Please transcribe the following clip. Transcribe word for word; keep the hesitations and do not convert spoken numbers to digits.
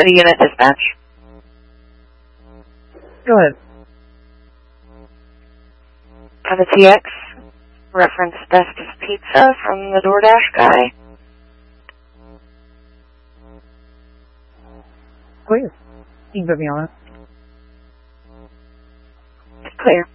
City Unit Dispatch. Go ahead. For the T X, reference Festive Pizza from the DoorDash guy. Clear. You can put me on it. Clear.